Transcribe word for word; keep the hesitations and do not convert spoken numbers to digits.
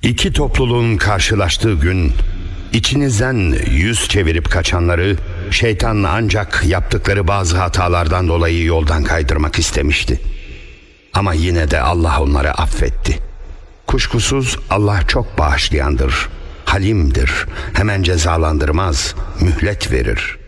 İki topluluğun karşılaştığı gün, içinizden yüz çevirip kaçanları şeytan ancak yaptıkları bazı hatalardan dolayı yoldan kaydırmak istemişti. Ama yine de Allah onları affetti. Kuşkusuz Allah çok bağışlayandır, halimdir, hemen cezalandırmaz, mühlet verir.